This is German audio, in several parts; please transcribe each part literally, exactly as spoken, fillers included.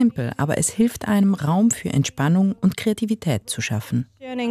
Simpel, aber es hilft einem, Raum für Entspannung und Kreativität zu schaffen.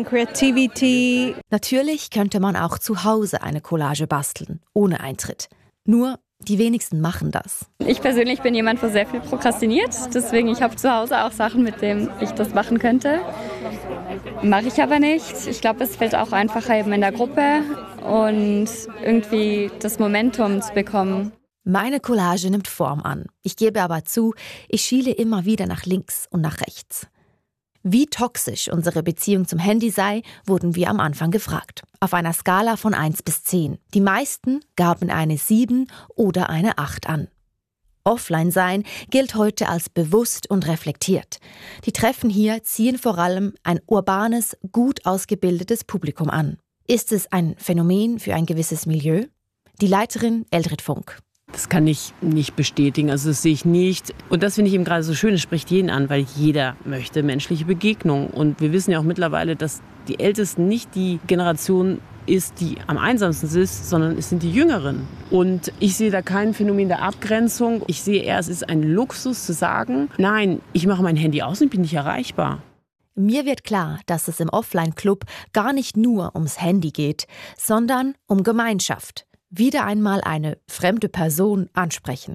Natürlich könnte man auch zu Hause eine Collage basteln, ohne Eintritt. Nur die wenigsten machen das. Ich persönlich bin jemand, der sehr viel prokrastiniert. Deswegen, ich habe zu Hause auch Sachen, mit denen ich das machen könnte. Mache ich aber nicht. Ich glaube, es fällt auch einfacher eben in der Gruppe und irgendwie das Momentum zu bekommen. Meine Collage nimmt Form an. Ich gebe aber zu, ich schiele immer wieder nach links und nach rechts. Wie toxisch unsere Beziehung zum Handy sei, wurden wir am Anfang gefragt. Auf einer Skala von eins bis zehn. Die meisten gaben eine sieben oder eine acht an. Offline sein gilt heute als bewusst und reflektiert. Die Treffen hier ziehen vor allem ein urbanes, gut ausgebildetes Publikum an. Ist es ein Phänomen für ein gewisses Milieu? Die Leiterin Eldred Funk. Das kann ich nicht bestätigen, also das sehe ich nicht. Und das finde ich eben gerade so schön, es spricht jeden an, weil jeder möchte menschliche Begegnung. Und wir wissen ja auch mittlerweile, dass die Ältesten nicht die Generation ist, die am einsamsten ist, sondern es sind die Jüngeren. Und ich sehe da kein Phänomen der Abgrenzung. Ich sehe eher, es ist ein Luxus zu sagen, nein, ich mache mein Handy aus und bin nicht erreichbar. Mir wird klar, dass es im Offline-Club gar nicht nur ums Handy geht, sondern um Gemeinschaft. Wieder einmal eine fremde Person ansprechen.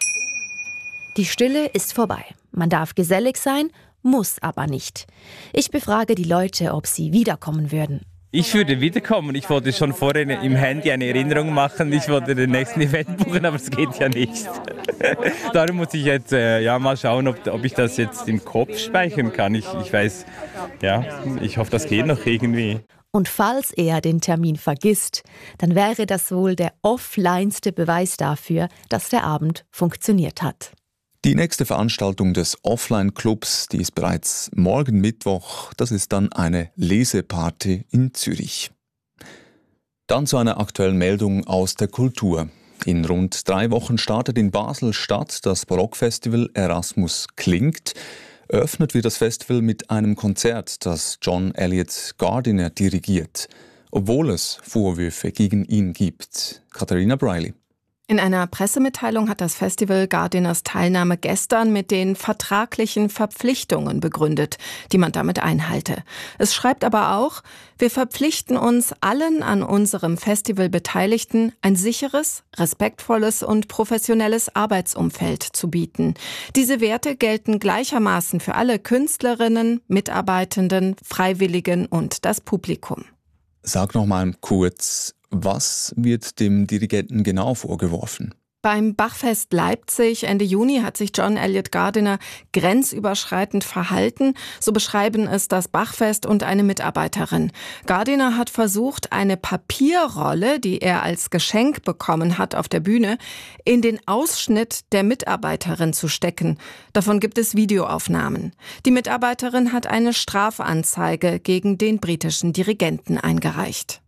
Die Stille ist vorbei. Man darf gesellig sein, muss aber nicht. Ich befrage die Leute, ob sie wiederkommen würden. Ich würde wiederkommen. Ich wollte schon vorher im Handy eine Erinnerung machen. Ich wollte den nächsten Event buchen, aber es geht ja nicht. Darum muss ich jetzt äh, ja, mal schauen, ob, ob ich das jetzt im Kopf speichern kann. Ich, ich weiß, ja, ich hoffe, das geht noch irgendwie. Und falls er den Termin vergisst, dann wäre das wohl der offlineste Beweis dafür, dass der Abend funktioniert hat. Die nächste Veranstaltung des Offline-Clubs, die ist bereits morgen Mittwoch. Das ist dann eine Leseparty in Zürich. Dann zu einer aktuellen Meldung aus der Kultur. In rund drei Wochen startet in Basel-Stadt das Barockfestival Erasmus klingt. Eröffnet wird das Festival mit einem Konzert, das John Elliott Gardiner dirigiert, obwohl es Vorwürfe gegen ihn gibt. Katharina Briley. In einer Pressemitteilung hat das Festival Gardiners Teilnahme gestern mit den vertraglichen Verpflichtungen begründet, die man damit einhalte. Es schreibt aber auch, wir verpflichten uns allen an unserem Festival Beteiligten, ein sicheres, respektvolles und professionelles Arbeitsumfeld zu bieten. Diese Werte gelten gleichermaßen für alle Künstlerinnen, Mitarbeitenden, Freiwilligen und das Publikum. Sag noch mal kurz, was wird dem Dirigenten genau vorgeworfen? Beim Bachfest Leipzig Ende Juni hat sich John Elliott Gardiner grenzüberschreitend verhalten. So beschreiben es das Bachfest und eine Mitarbeiterin. Gardiner hat versucht, eine Papierrolle, die er als Geschenk bekommen hat auf der Bühne, in den Ausschnitt der Mitarbeiterin zu stecken. Davon gibt es Videoaufnahmen. Die Mitarbeiterin hat eine Strafanzeige gegen den britischen Dirigenten eingereicht.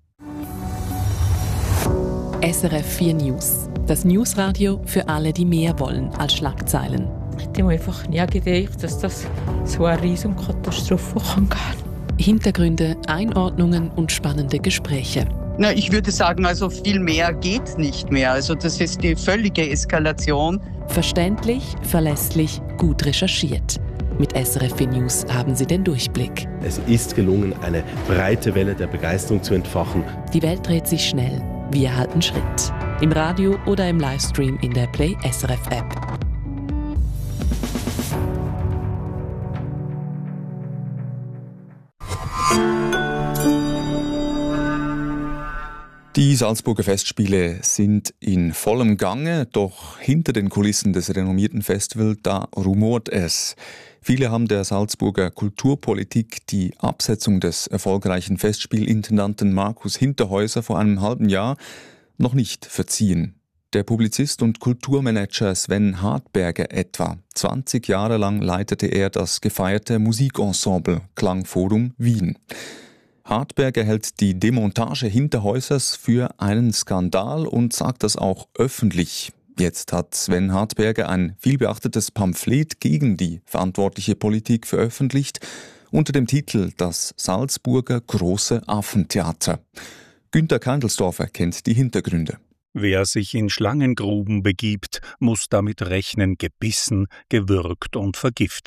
S R F vier News. Das Newsradio für alle, die mehr wollen als Schlagzeilen. Ich hätte mir einfach nie gedacht, dass das so eine Riesenkatastrophe kann gehen. Hintergründe, Einordnungen und spannende Gespräche. Na, ich würde sagen, also viel mehr geht nicht mehr. Also das ist die völlige Eskalation. Verständlich, verlässlich, gut recherchiert. Mit S R F vier News haben Sie den Durchblick. Es ist gelungen, eine breite Welle der Begeisterung zu entfachen. Die Welt dreht sich schnell. Wir halten Schritt. Im Radio oder im Livestream in der Play S R F App. Die Salzburger Festspiele sind in vollem Gange, doch hinter den Kulissen des renommierten Festivals, da rumort es. Viele haben der Salzburger Kulturpolitik die Absetzung des erfolgreichen Festspielintendanten Markus Hinterhäuser vor einem halben Jahr noch nicht verziehen. Der Publizist und Kulturmanager Sven Hartberger etwa. zwanzig Jahre lang leitete er das gefeierte Musikensemble Klangforum Wien. Hartberger hält die Demontage Hinterhäusers für einen Skandal und sagt das auch öffentlich. Jetzt hat Sven Hartberger ein vielbeachtetes Pamphlet gegen die verantwortliche Politik veröffentlicht, unter dem Titel »Das Salzburger große Affentheater«. Günter Keindelsdorfer kennt die Hintergründe. Wer sich in Schlangengruben begibt, muss damit rechnen, gebissen, gewürgt und vergiftet